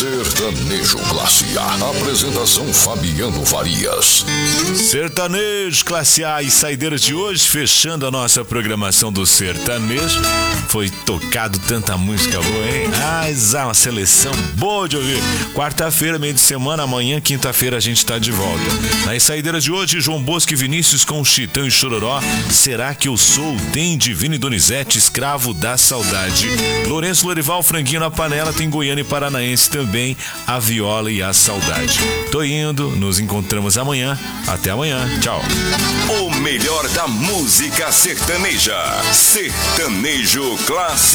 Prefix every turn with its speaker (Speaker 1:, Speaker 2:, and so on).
Speaker 1: Sertanejo Classe A. Apresentação Fabiano Farias.
Speaker 2: Sertanejo Classe A e saideiras de hoje, fechando a nossa programação do sertanejo. Foi tocado tanta música boa, hein? Uma seleção boa de ouvir. Quarta-feira, meio de semana, amanhã, quinta-feira, a gente tá de volta. Nas saideiras de hoje, João Bosco e Vinícius com Chitão e Chororó. Será que eu sou? Tem Divino e Donizete, Escravo da Saudade. Lourenço Lorival, Franguinho na Panela. Tem Goiânia e Paranaense também, A Viola e a Saudade. Tô indo, nos encontramos amanhã. Até amanhã, tchau.
Speaker 3: O melhor da música sertaneja. Sertanejo Classe